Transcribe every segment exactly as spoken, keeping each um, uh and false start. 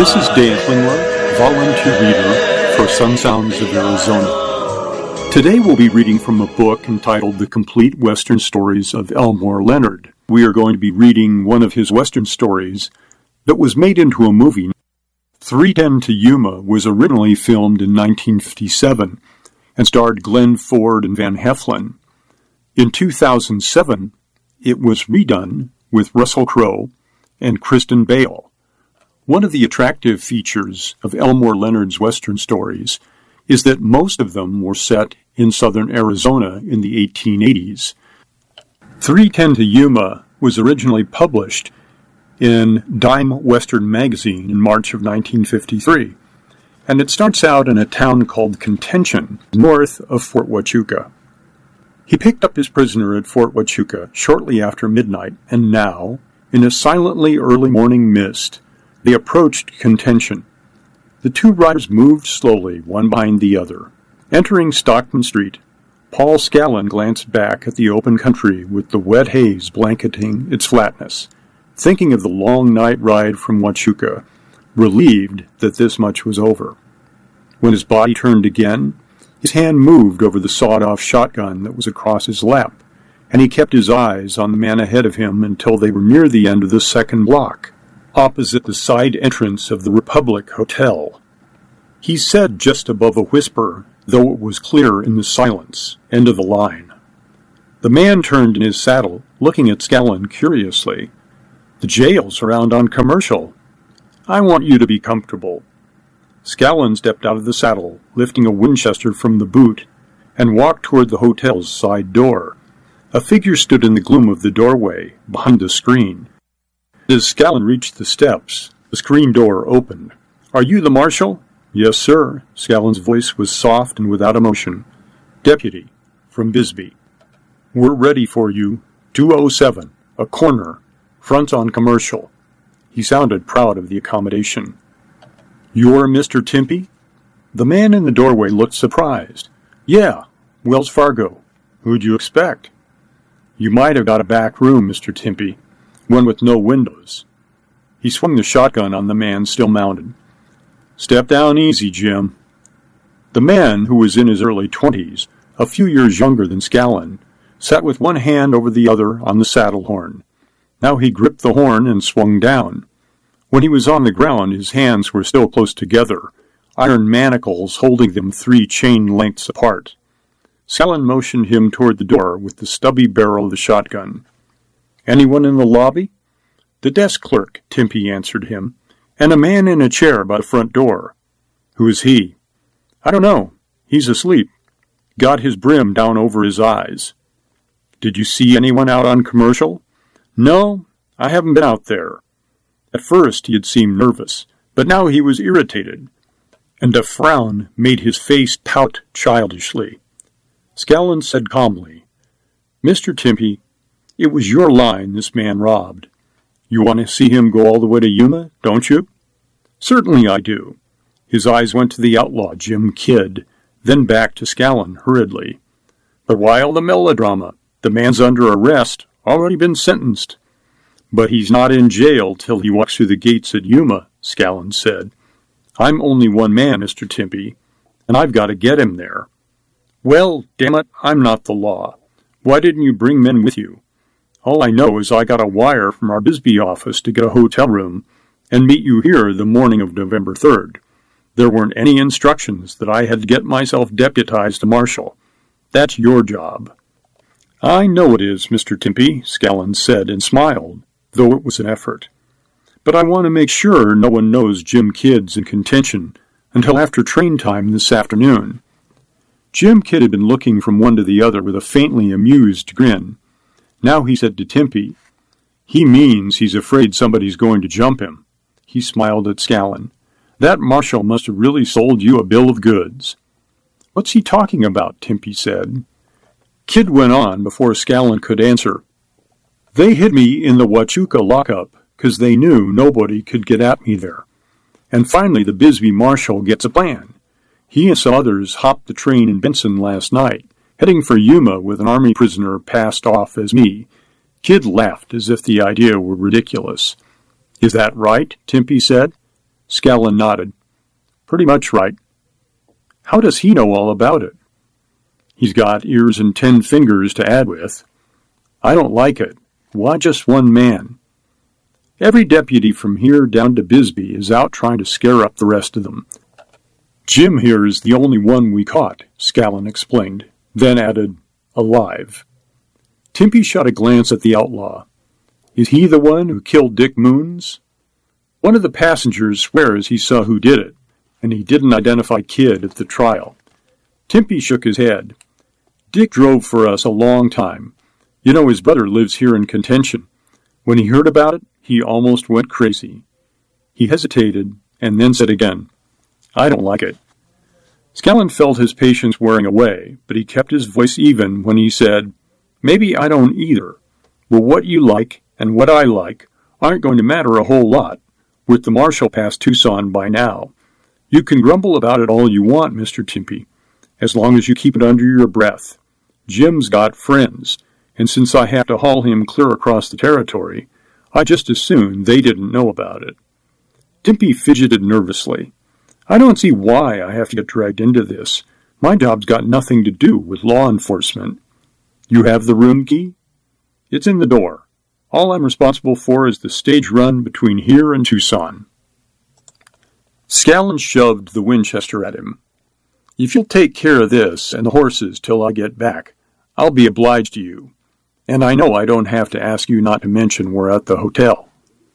This is Dan Klingler, volunteer reader for Sun Sounds of Arizona. Today we'll be reading from a book entitled The Complete Western Stories of Elmore Leonard. We are going to be reading one of his Western stories that was made into a movie. three ten to Yuma was originally filmed in nineteen fifty-seven and starred Glenn Ford and Van Heflin. In two thousand seven, it was redone with Russell Crowe and Kristen Bale. One of the attractive features of Elmore Leonard's Western stories is that most of them were set in southern Arizona in the eighteen eighties. three ten to Yuma was originally published in Dime Western magazine in March of nineteen fifty-three, and it starts out in a town called Contention, north of Fort Huachuca. He picked up his prisoner at Fort Huachuca shortly after midnight, and now, in a silently early morning mist, they approached Contention. The two riders moved slowly, one behind the other. Entering Stockton Street, Paul Scallon glanced back at the open country with the wet haze blanketing its flatness, thinking of the long night ride from Huachuca, relieved that this much was over. When his body turned again, his hand moved over the sawed-off shotgun that was across his lap, and he kept his eyes on the man ahead of him until they were near the end of the second block, opposite the side entrance of the Republic Hotel. He said just above a whisper, though it was clear in the silence, "End of the line." The man turned in his saddle, looking at Scallon curiously. "The jail's around on Commercial. I want you to be comfortable." Scallon stepped out of the saddle, lifting a Winchester from the boot, and walked toward the hotel's side door. A figure stood in the gloom of the doorway, behind the screen. As Scallon reached the steps, the screen door opened. "Are you the marshal?" "Yes, sir." Scallon's voice was soft and without emotion. "Deputy, from Bisbee. We're ready for you. two oh seven, a corner, front on Commercial." He sounded proud of the accommodation. "You're Mister Timpy?" The man in the doorway looked surprised. "Yeah, Wells Fargo. Who'd you expect?" "You might have got a back room, Mister Timpy. One with no windows." He swung the shotgun on the man still mounted. "Step down easy, Jim." The man, who was in his early twenties, a few years younger than Scallon, sat with one hand over the other on the saddle horn. Now he gripped the horn and swung down. When he was on the ground, his hands were still close together, iron manacles holding them three chain lengths apart. Scallon motioned him toward the door with the stubby barrel of the shotgun. "Anyone in the lobby?" "The desk clerk," Timpy answered him, "and a man in a chair by the front door." "Who is he?" "I don't know. He's asleep. Got his brim down over his eyes." "Did you see anyone out on Commercial?" "No, I haven't been out there." At first he had seemed nervous, but now he was irritated, and a frown made his face pout childishly. Scallon said calmly, "Mister Timpy, it was your line this man robbed. You want to see him go all the way to Yuma, don't you?" "Certainly I do." His eyes went to the outlaw, Jim Kidd, then back to Scallon hurriedly. "But why all the melodrama? The man's under arrest, already been sentenced." "But he's not in jail till he walks through the gates at Yuma," Scallon said. "I'm only one man, Mister Timpy, and I've got to get him there." "Well, damn it, I'm not the law. Why didn't you bring men with you? All I know is I got a wire from our Bisbee office to get a hotel room and meet you here the morning of November third. There weren't any instructions that I had to get myself deputized to marshal. That's your job." "I know it is, Mister Timpy," Scallon said and smiled, though it was an effort. "But I want to make sure no one knows Jim Kidd's in Contention until after train time this afternoon." Jim Kidd had been looking from one to the other with a faintly amused grin. Now he said to Timpy, "He means he's afraid somebody's going to jump him." He smiled at Scallon. "That marshal must have really sold you a bill of goods." "What's he talking about?" Timpy said. Kidd went on before Scallon could answer. "They hid me in the Huachuca lockup because they knew nobody could get at me there. And finally the Bisbee marshal gets a plan. He and some others hopped the train in Benson last night, heading for Yuma with an army prisoner passed off as me. Kidd laughed as if the idea were ridiculous. "Is that right?" Timpy said. Scallon nodded. Pretty much right. How does he know all about it? He's got ears and ten fingers to add with. I don't like it. Why just one man? Every deputy from here down to Bisbee is out trying to scare up the rest of them. Jim here is the only one we caught, Scallon explained, then added, alive. Timpy shot a glance at the outlaw. Is he the one who killed Dick Moons? One of the passengers swears he saw who did it, and he didn't identify Kid at the trial. Timpy shook his head. Dick drove for us a long time. You know his brother lives here in Contention. When he heard about it, he almost went crazy. He hesitated, and then said again, I don't like it. Scallon felt his patience wearing away, but he kept his voice even when he said, Maybe I don't either. But what you like and what I like aren't going to matter a whole lot, with the marshal past Tucson by now. You can grumble about it all you want, Mister Timpy, as long as you keep it under your breath. Jim's got friends, and since I have to haul him clear across the territory, I just as soon they didn't know about it. Timpy fidgeted nervously. I don't see why I have to get dragged into this. My job's got nothing to do with law enforcement. You have the room key? It's in the door. All I'm responsible for is the stage run between here and Tucson. Scallon shoved the Winchester at him. If you'll take care of this and the horses till I get back, I'll be obliged to you. And I know I don't have to ask you not to mention we're at the hotel.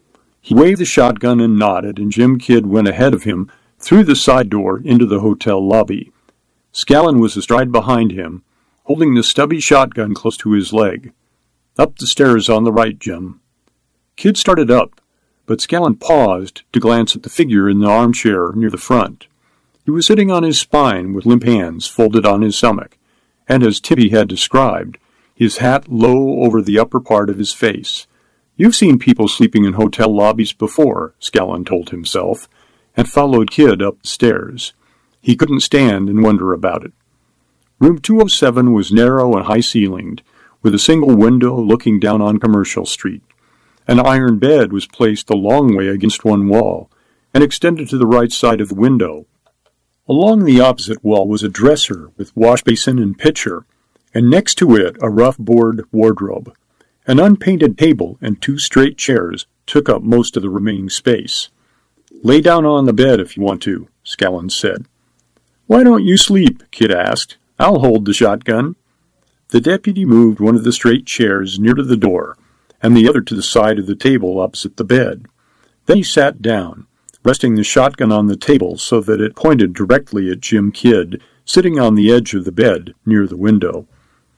He waved the shotgun and nodded, and Jim Kidd went ahead of him through the side door into the hotel lobby. Scallon was astride behind him, holding the stubby shotgun close to his leg. Up the stairs on the right, Jim. Kidd started up, but Scallon paused to glance at the figure in the armchair near the front. He was sitting on his spine with limp hands folded on his stomach, and as Timpy had described, his hat low over the upper part of his face. You've seen people sleeping in hotel lobbies before, Scallon told himself, and followed Kidd up the stairs. He couldn't stand and wonder about it. Room two oh seven was narrow and high-ceilinged, with a single window looking down on Commercial Street. An iron bed was placed a long way against one wall, and extended to the right side of the window. Along the opposite wall was a dresser with wash basin and pitcher, and next to it a rough board wardrobe. An unpainted table and two straight chairs took up most of the remaining space. Lay down on the bed if you want to, Scallon said. Why don't you sleep? Kidd asked. I'll hold the shotgun. The deputy moved one of the straight chairs near to the door, and the other to the side of the table opposite the bed. Then he sat down, resting the shotgun on the table so that it pointed directly at Jim Kidd, sitting on the edge of the bed near the window.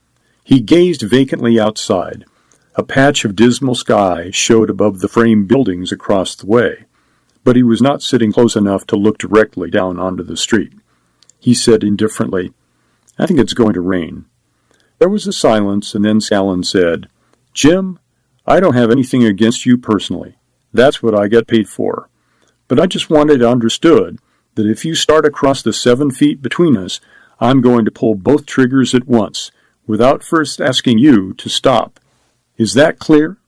He gazed vacantly outside. A patch of dismal sky showed above the frame buildings across the way, but he was not sitting close enough to look directly down onto the street. He said indifferently, I think it's going to rain. There was a silence, and then Scallon said, Jim, I don't have anything against you personally. That's what I get paid for. But I just wanted it understood that if you start across the seven feet between us, I'm going to pull both triggers at once, without first asking you to stop. Is that clear?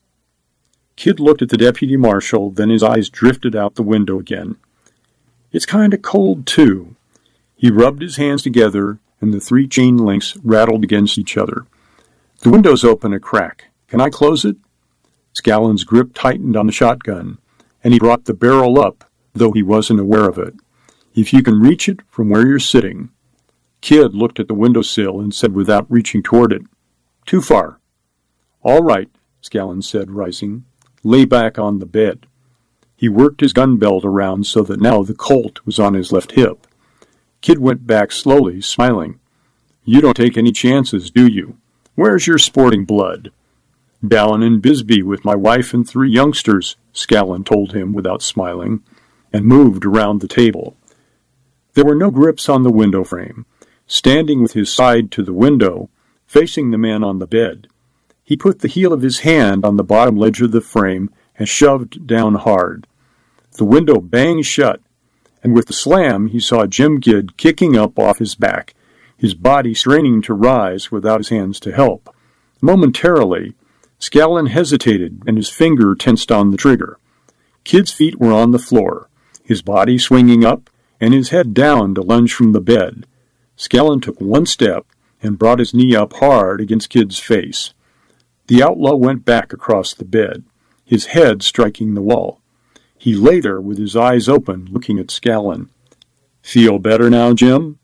Kidd looked at the deputy marshal, then his eyes drifted out the window again. It's kind of cold, too. He rubbed his hands together, and the three chain links rattled against each other. The window's open a crack. Can I close it? Scallon's grip tightened on the shotgun, and he brought the barrel up, though he wasn't aware of it. If you can reach it from where you're sitting. Kidd looked at the windowsill and said without reaching toward it, Too far. All right, Scallon said, rising. Lay back on the bed. He worked his gun belt around so that now the Colt was on his left hip. Kidd went back slowly, smiling. You don't take any chances, do you? Where's your sporting blood? Down in Bisbee with my wife and three youngsters, Scallon told him without smiling, and moved around the table. There were no grips on the window frame. Standing with his side to the window, facing the man on the bed, he put the heel of his hand on the bottom ledge of the frame and shoved down hard. The window banged shut, and with the slam he saw Jim Kidd kicking up off his back, his body straining to rise without his hands to help. Momentarily, Scallon hesitated, and his finger tensed on the trigger. Kidd's feet were on the floor. his body swinging up and his head down to lunge from the bed. Scallon took one step and brought his knee up hard against Kid's face. The outlaw went back across the bed, his head striking the wall. He lay there with his eyes open, looking at Scallon. "Feel better now, Jim?"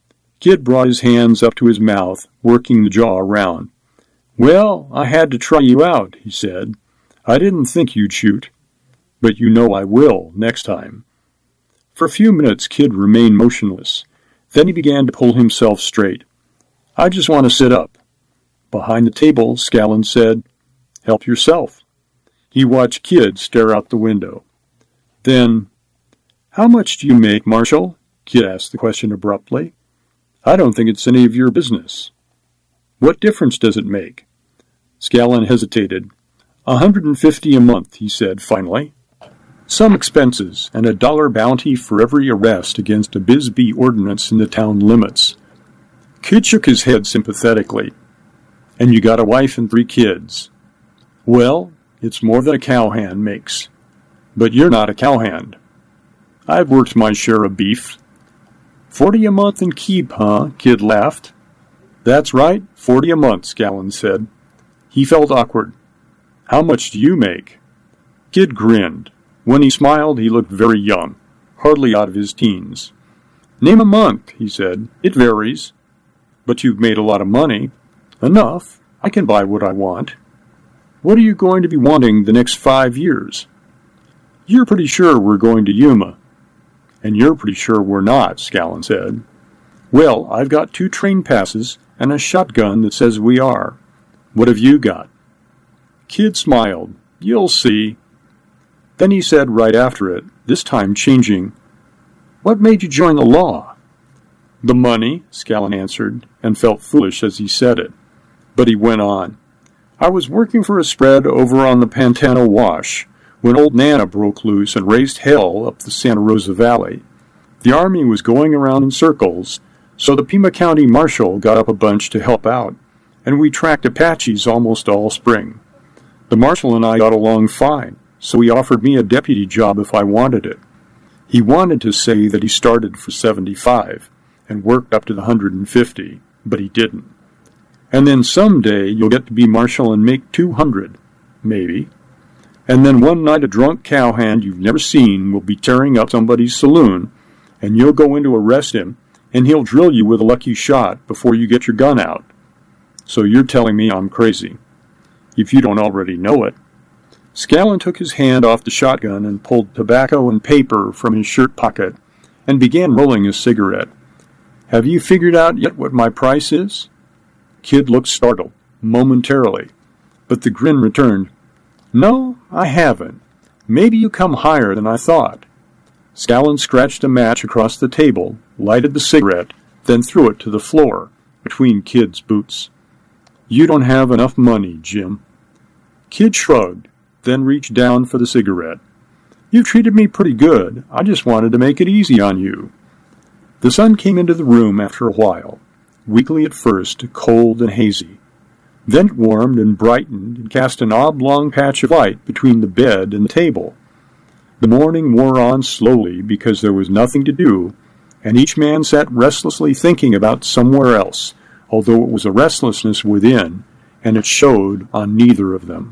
Kid brought his hands up to his mouth, working the jaw around. "Well, I had to try you out," he said. "I didn't think you'd shoot. But you know I will, next time." For a few minutes, Kid remained motionless. Then he began to pull himself straight. "I just want to sit up." Behind the table, Scallon said, "Help yourself." He watched Kid stare out the window. Then, "How much do you make, Marshal?" Kid asked the question abruptly. "I don't think it's any of your business." "What difference does it make?" Scallon hesitated. A hundred and fifty a month, he said finally. Some expenses, and a dollar bounty for every arrest against a Bisbee ordinance in the town limits. Kid shook his head sympathetically. "And you got a wife and three kids." "Well, it's more than a cowhand makes." "But you're not a cowhand." "I've worked my share of beef." Forty a month and keep, huh?" Kid laughed. "That's right, forty a month," Scallon said. He felt awkward. "How much do you make?" Kid grinned. When he smiled, he looked very young, hardly out of his teens. "Name a month," he said. "It varies." "But you've made a lot of money." "Enough. I can buy what I want." "What are you going to be wanting the next five years?" "You're pretty sure we're going to Yuma." "And you're pretty sure we're not," Scallon said. "Well, I've got two train passes and a shotgun that says we are. What have you got?" Kid smiled. "You'll see." Then he said right after it, this time changing, "What made you join the law?" "The money," Scallon answered, and felt foolish as he said it. But he went on. "I was working for a spread over on the Pantano Wash when old Nana broke loose and raised hell up the Santa Rosa Valley. The army was going around in circles, so the Pima County Marshal got up a bunch to help out, and we tracked Apaches almost all spring. The Marshal and I got along fine, so he offered me a deputy job if I wanted it. He wanted to say that he started for seventy-five and worked up to the one hundred fifty, but he didn't. And then someday you'll get to be Marshal and make two hundred, maybe. And then one night a drunk cowhand you've never seen will be tearing up somebody's saloon, and you'll go in to arrest him, and he'll drill you with a lucky shot before you get your gun out. So you're telling me I'm crazy, if you don't already know it." Scallon took his hand off the shotgun and pulled tobacco and paper from his shirt pocket and began rolling a cigarette. "Have you figured out yet what my price is?" Kid looked startled, momentarily, but the grin returned. "No, I haven't. Maybe you come higher than I thought." Scallon scratched a match across the table, lighted the cigarette, then threw it to the floor, between Kid's boots. "You don't have enough money, Jim." Kid shrugged, then reached down for the cigarette. "You've treated me pretty good. I just wanted to make it easy on you." The sun came into the room after a while, weakly at first, cold and hazy. Then it warmed and brightened and cast an oblong patch of light between the bed and the table. The morning wore on slowly because there was nothing to do, and each man sat restlessly thinking about somewhere else, although it was a restlessness within, and it showed on neither of them.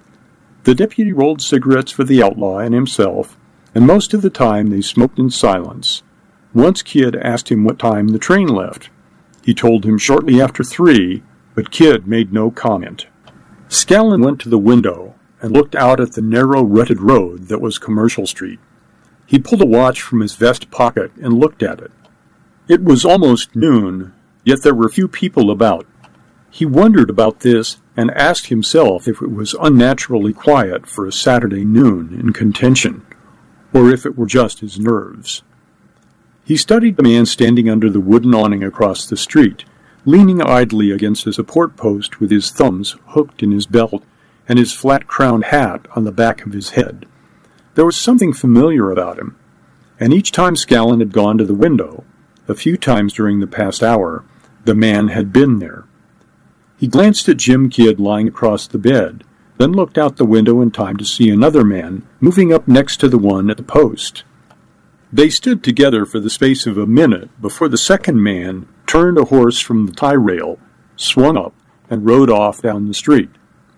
The deputy rolled cigarettes for the outlaw and himself, and most of the time they smoked in silence. Once Kid asked him what time the train left. He told him shortly after three, but Kid made no comment. Scallon went to the window and looked out at the narrow rutted road that was Commercial Street. He pulled a watch from his vest pocket and looked at it. It was almost noon, yet there were few people about. He wondered about this and asked himself if it was unnaturally quiet for a Saturday noon in contention, or if it were just his nerves. He studied the man standing under the wooden awning across the street, leaning idly against a support post with his thumbs hooked in his belt and his flat-crowned hat on the back of his head. There was something familiar about him, and each time Scallon had gone to the window, a few times during the past hour, the man had been there. He glanced at Jim Kidd lying across the bed, then looked out the window in time to see another man moving up next to the one at the post. They stood together for the space of a minute before the second man turned a horse from the tie rail, swung up, and rode off down the street.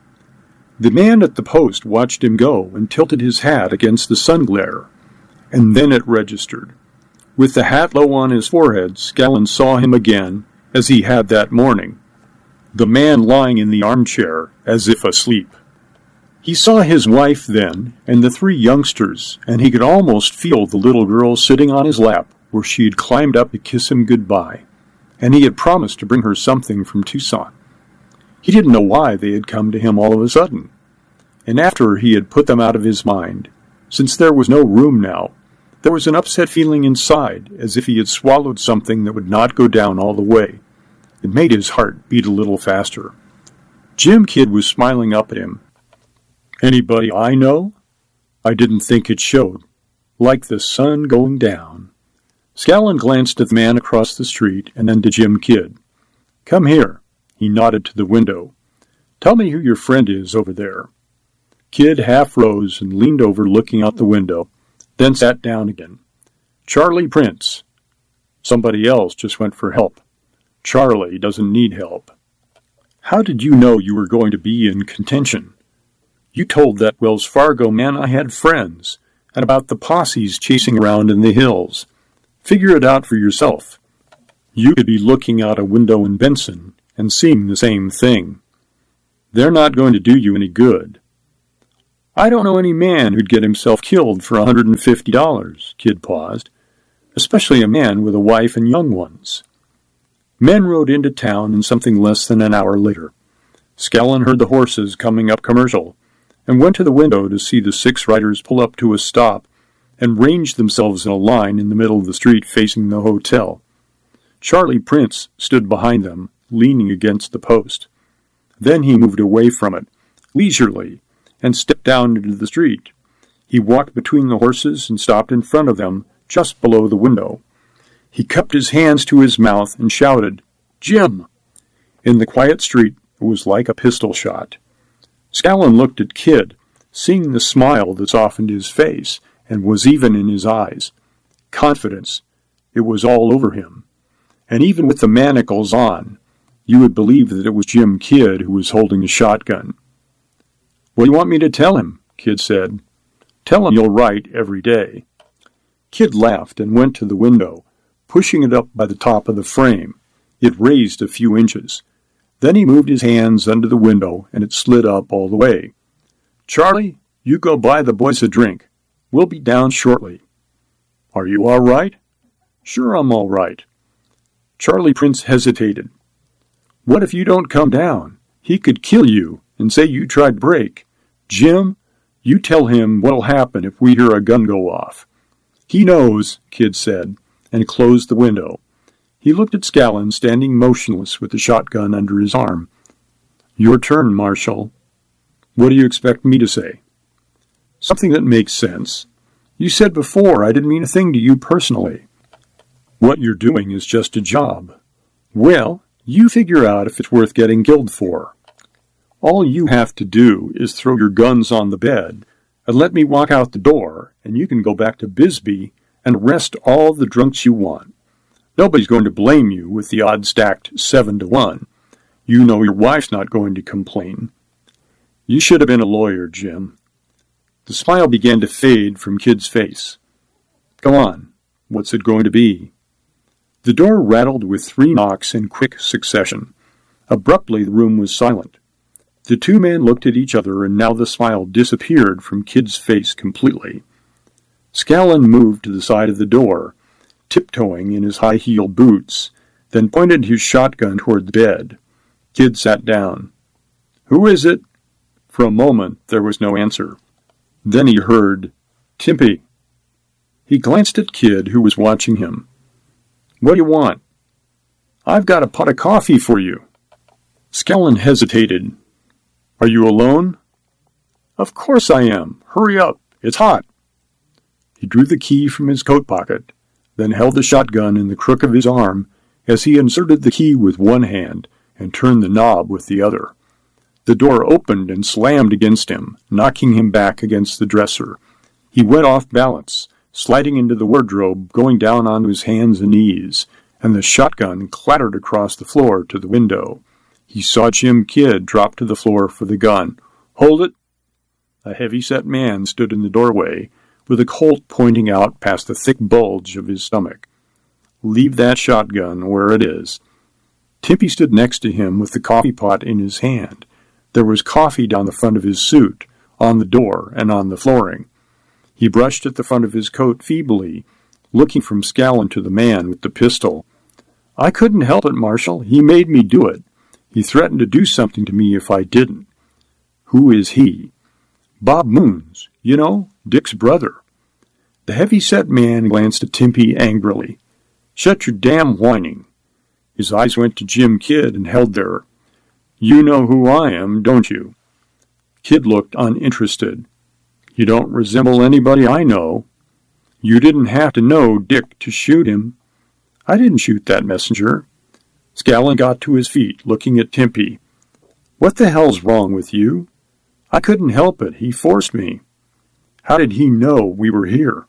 The man at the post watched him go and tilted his hat against the sun glare, and then it registered. With the hat low on his forehead, Scallon saw him again, as he had that morning, the man lying in the armchair as if asleep. He saw his wife then, and the three youngsters, and he could almost feel the little girl sitting on his lap where she had climbed up to kiss him goodbye, and he had promised to bring her something from Tucson. He didn't know why they had come to him all of a sudden, and after he had put them out of his mind, since there was no room now, there was an upset feeling inside, as if he had swallowed something that would not go down all the way. It made his heart beat a little faster. Jim Kidd was smiling up at him. "Anybody I know?" "I didn't think it showed. Like the sun going down." Scallon glanced at the man across the street and then to Jim Kidd. "Come here." He nodded to the window. "Tell me who your friend is over there." Kidd half rose and leaned over looking out the window, then sat down again. "Charlie Prince." "Somebody else just went for help." "Charlie doesn't need help." "How did you know you were going to be in contention?" "You told that Wells Fargo man I had friends, and about the posses chasing around in the hills. Figure it out for yourself. You could be looking out a window in Benson and seeing the same thing. They're not going to do you any good." "I don't know any man who'd get himself killed for a hundred and fifty dollars, Kidd paused, "especially a man with a wife and young ones." Men rode into town in something less than an hour later. Scallon heard the horses coming up Commercial, and went to the window to see the six riders pull up to a stop and range themselves in a line in the middle of the street facing the hotel. Charlie Prince stood behind them, leaning against the post. Then he moved away from it, leisurely, and stepped down into the street. He walked between the horses and stopped in front of them, just below the window. He cupped his hands to his mouth and shouted, "Jim!" In the quiet street, it was like a pistol shot. Scallon looked at Kidd, seeing the smile that softened his face and was even in his eyes. Confidence. It was all over him. And even with the manacles on, you would believe that it was Jim Kidd who was holding the shotgun. "What do you want me to tell him?" Kidd said. "Tell him you'll write every day." Kidd laughed and went to the window, pushing it up by the top of the frame. It raised a few inches. Then he moved his hands under the window, and it slid up all the way. "Charlie, you go buy the boys a drink. We'll be down shortly." "Are you all right?" "Sure, I'm all right." Charlie Prince hesitated. "What if you don't come down? He could kill you and say you tried to break. Jim, you tell him what'll happen if we hear a gun go off." "He knows," Kidd said, and closed the window. He looked at Scallon, standing motionless with the shotgun under his arm. "Your turn, Marshal. What do you expect me to say?" "Something that makes sense. You said before I didn't mean a thing to you personally. What you're doing is just a job. Well, you figure out if it's worth getting killed for. All you have to do is throw your guns on the bed and let me walk out the door, and you can go back to Bisbee and arrest all the drunks you want. Nobody's going to blame you with the odds stacked seven to one. You know your wife's not going to complain. You should have been a lawyer, Jim." The smile began to fade from Kidd's face. "Go on. What's it going to be?" The door rattled with three knocks in quick succession. Abruptly, the room was silent. The two men looked at each other, and now the smile disappeared from Kidd's face completely. Scallon moved to the side of the door, tiptoeing in his high-heeled boots, then pointed his shotgun toward the bed. Kidd sat down. "Who is it?" For a moment there was no answer. Then he heard, "Timpy." He glanced at Kidd, who was watching him. "What do you want?" "I've got a pot of coffee for you." Scallon hesitated. "Are you alone?" "Of course I am. Hurry up. It's hot." He drew the key from his coat pocket, then held the shotgun in the crook of his arm as he inserted the key with one hand and turned the knob with the other. The door opened and slammed against him, knocking him back against the dresser. He went off balance, sliding into the wardrobe, going down onto his hands and knees, and the shotgun clattered across the floor to the window. He saw Jim Kidd drop to the floor for the gun. "Hold it!" A heavy-set man stood in the doorway, with a Colt pointing out past the thick bulge of his stomach. "Leave that shotgun where it is." Timpy stood next to him with the coffee pot in his hand. There was coffee down the front of his suit, on the door, and on the flooring. He brushed at the front of his coat feebly, looking from Scallon to the man with the pistol. "I couldn't help it, Marshal. He made me do it. He threatened to do something to me if I didn't." "Who is he?" "Bob Moons. You know, Dick's brother." The heavy-set man glanced at Timpy angrily. "Shut your damn whining." His eyes went to Jim Kidd and held there. "You know who I am, don't you?" Kidd looked uninterested. "You don't resemble anybody I know." "You didn't have to know Dick to shoot him." "I didn't shoot that messenger." Scallon got to his feet, looking at Timpy. "What the hell's wrong with you?" "I couldn't help it. He forced me." "How did he know we were here?"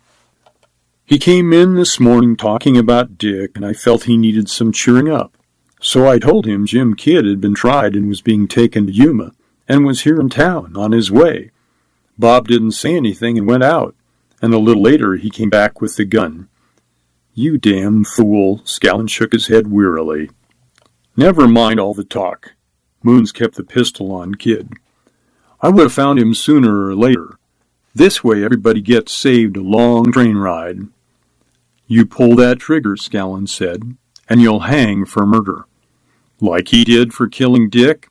"He came in this morning talking about Dick, and I felt he needed some cheering up. So I told him Jim Kidd had been tried and was being taken to Yuma, and was here in town, on his way. Bob didn't say anything and went out, and a little later he came back with the gun." "You damn fool," Scallon shook his head wearily. "Never mind all the talk." Moons kept the pistol on Kidd. "I would have found him sooner or later. This way everybody gets saved a long train ride." "You pull that trigger," Scallon said, "and you'll hang for murder." "Like he did for killing Dick?"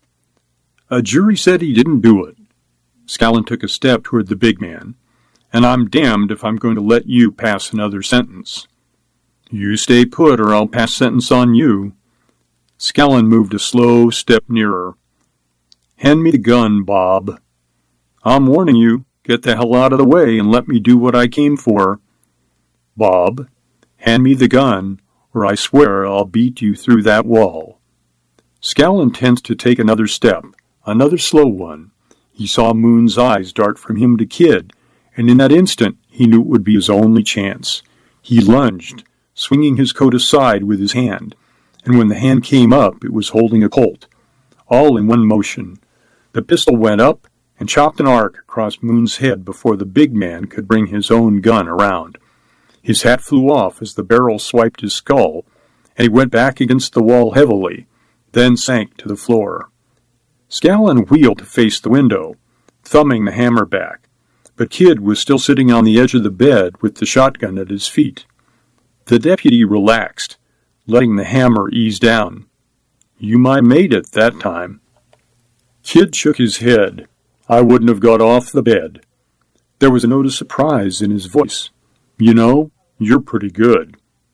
"A jury said he didn't do it." Scallon took a step toward the big man. "And I'm damned if I'm going to let you pass another sentence." "You stay put or I'll pass sentence on you." Scallon moved a slow step nearer. "Hand me the gun, Bob." "I'm warning you. Get the hell out of the way and let me do what I came for." "Bob, hand me the gun, or I swear I'll beat you through that wall." Scallon tensed to take another step, another slow one. He saw Moon's eyes dart from him to Kidd, and in that instant he knew it would be his only chance. He lunged, swinging his coat aside with his hand, and when the hand came up it was holding a Colt. All in one motion. The pistol went up and chopped an arc across Moon's head before the big man could bring his own gun around. His hat flew off as the barrel swiped his skull, and he went back against the wall heavily, then sank to the floor. Scallon wheeled to face the window, thumbing the hammer back, but Kidd was still sitting on the edge of the bed with the shotgun at his feet. The deputy relaxed, letting the hammer ease down. "You might have made it that time." Kidd shook his head. "I wouldn't have got off the bed." There was a note of surprise in his voice. "You know, you're pretty good."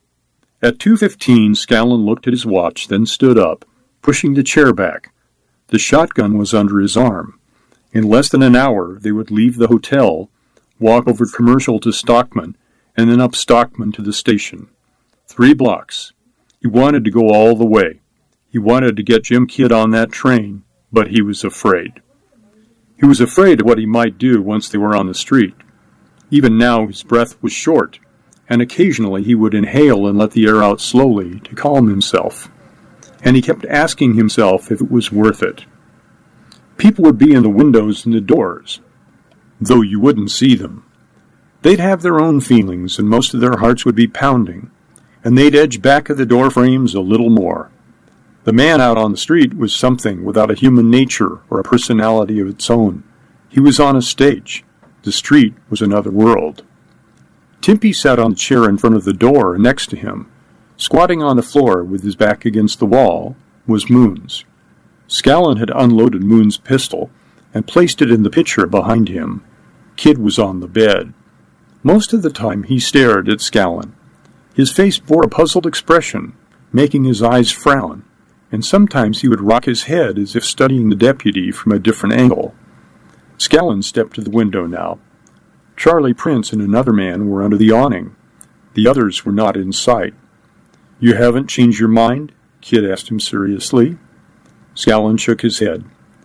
At two fifteen, Scallon looked at his watch, then stood up, pushing the chair back. The shotgun was under his arm. In less than an hour, they would leave the hotel, walk over Commercial to Stockman, and then up Stockman to the station. Three blocks. He wanted to go all the way. He wanted to get Jim Kidd on that train, but he was afraid. He was afraid of what he might do once they were on the street. Even now his breath was short, and occasionally he would inhale and let the air out slowly to calm himself. And he kept asking himself if it was worth it. People would be in the windows and the doors, though you wouldn't see them. They'd have their own feelings, and most of their hearts would be pounding, and they'd edge back of the door frames a little more. The man out on the street was something without a human nature or a personality of its own. He was on a stage. The street was another world. Timpy sat on the chair in front of the door, and next to him, squatting on the floor with his back against the wall, was Moons. Scallon had unloaded Moon's pistol and placed it in the pitcher behind him. Kidd was on the bed. Most of the time he stared at Scallon. His face bore a puzzled expression, making his eyes frown, and sometimes he would rock his head as if studying the deputy from a different angle. Scallon stepped to the window now. Charlie Prince and another man were under the awning. The others were not in sight. "You haven't changed your mind?" Kidd asked him seriously. Scallon shook his head.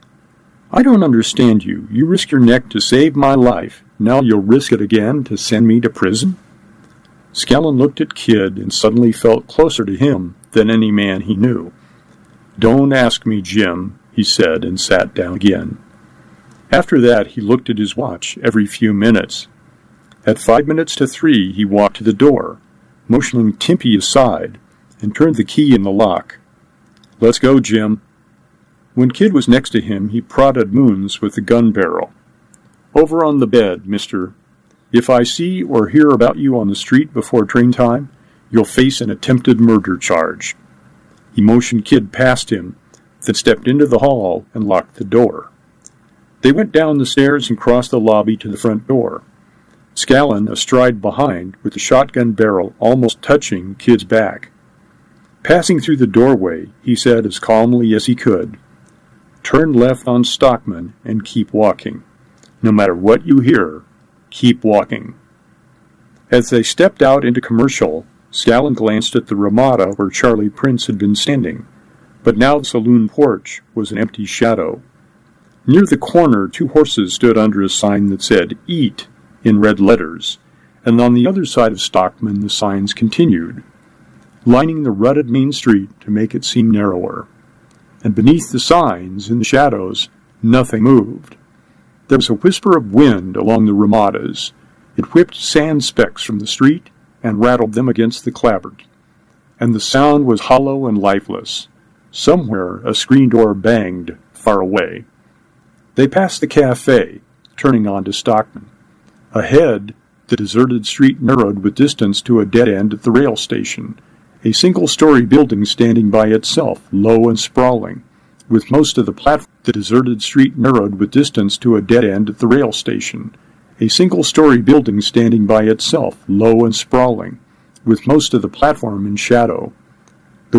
"I don't understand you. You risked your neck to save my life. Now you'll risk it again to send me to prison?" Scallon looked at Kidd and suddenly felt closer to him than any man he knew. "Don't ask me, Jim," he said, and sat down again. After that, he looked at his watch every few minutes. At five minutes to three, he walked to the door, motioning Timpey aside, and turned the key in the lock. "Let's go, Jim." When Kidd was next to him, he prodded Moons with the gun barrel. "Over on the bed, mister. If I see or hear about you on the street before train time, you'll face an attempted murder charge." He motioned Kidd past him, then stepped into the hall and locked the door. They went down the stairs and crossed the lobby to the front door, Scallon astride behind, with the shotgun barrel almost touching Kidd's back. Passing through the doorway, he said as calmly as he could, "Turn left on Stockman and keep walking. No matter what you hear, keep walking." As they stepped out into Commercial, Scallon glanced at the Ramada where Charlie Prince had been standing, but now the saloon porch was an empty shadow. Near the corner, two horses stood under a sign that said, "Eat," in red letters, and on the other side of Stockman the signs continued, lining the rutted main street to make it seem narrower. And beneath the signs, in the shadows, nothing moved. There was a whisper of wind along the Ramadas. It whipped sand specks from the street and rattled them against the clapboard. And the sound was hollow and lifeless. Somewhere a screen door banged, far away. They passed the cafe, turning on to Stockman. Ahead, the deserted street narrowed with distance to a dead end at the rail station, a single-story building standing by itself, low and sprawling, with most of the platform. The deserted street narrowed with distance to a dead end at the rail station, a single-story building standing by itself, low and sprawling, with most of the platform in shadow.